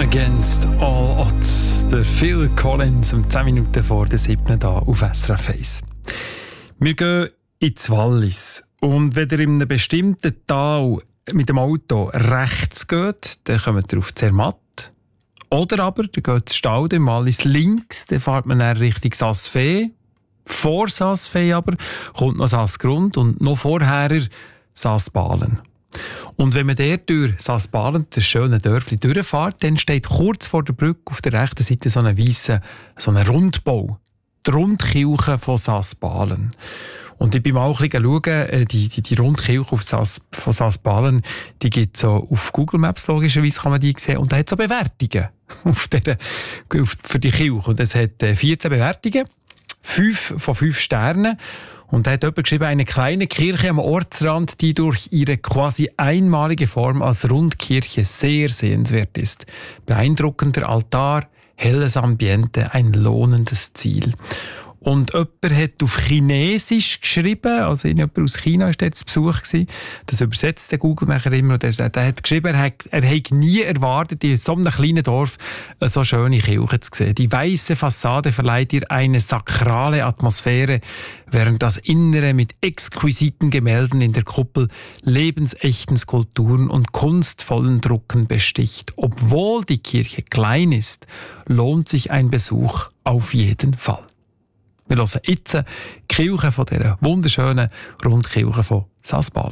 Against All Odds. Der Phil Collins um 10 Minuten vor der 7. hier auf SRF 1. Wir gehen ins Wallis. Und wenn ihr in einem bestimmten Tal mit dem Auto rechts geht, dann kommt ihr auf Zermatt. Oder aber, ihr geht ins Staude im Wallis links, dann fährt man dann Richtung Saas-Fee. Vor Saas-Fee aber kommt noch Saas-Grund und noch vorher Saas-Balen. Und wenn man dort durch Saas-Balen, das schöne Dörfli, durchfährt, dann steht kurz vor der Brücke auf der rechten Seite so ein Rundbau. Die Rundkirche von Saas-Balen. Und ich bin mal auch ein bisschen schauen, die Rundkirche von Saas-Balen, die gibt es so auf Google Maps, logischerweise kann man die sehen. Und da hat es so Bewertungen für die Kirche. Und es hat 14 Bewertungen, 5 von 5 Sternen. Und da hat jemand geschrieben, eine kleine Kirche am Ortsrand, die durch ihre quasi einmalige Form als Rundkirche sehr sehenswert ist. Beeindruckender Altar, helles Ambiente, ein lohnendes Ziel. Und jemand hat auf Chinesisch geschrieben, also jemand aus China war dort zu Besuch gewesen. Das übersetzt der Google nachher immer. Und der hat geschrieben, er hätte nie erwartet, in so einem kleinen Dorf eine so schöne Kirche zu sehen. Die weiße Fassade verleiht ihr eine sakrale Atmosphäre, während das Innere mit exquisiten Gemälden in der Kuppel, lebensechten Skulpturen und kunstvollen Drucken besticht. Obwohl die Kirche klein ist, lohnt sich ein Besuch auf jeden Fall. Wir hören jetzt die Kirche von dieser wunderschönen Rundkirche von Saas-Balen.